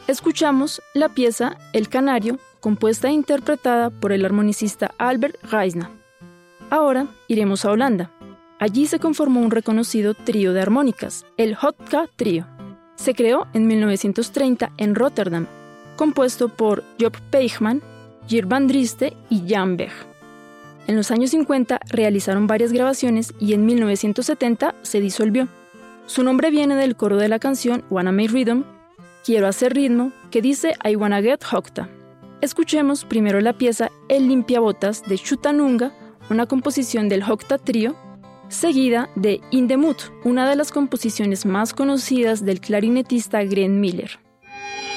Escuchamos la pieza El Canario, compuesta e interpretada por el armonicista Albert Reisner. Ahora iremos a Holanda. Allí se conformó un reconocido trío de armónicas, el Hotka Trio. Se creó en 1930 en Rotterdam, compuesto por Job Peichmann, Geert van Driste y Jan Weg. En los años 50 realizaron varias grabaciones y en 1970 se disolvió. Su nombre viene del coro de la canción Wanna Make Rhythm, Quiero hacer ritmo, que dice I wanna get hokta. Escuchemos primero la pieza El limpiabotas de Chutanunga, una composición del Hotka Trio, seguida de In the Mood, una de las composiciones más conocidas del clarinetista Glenn Miller.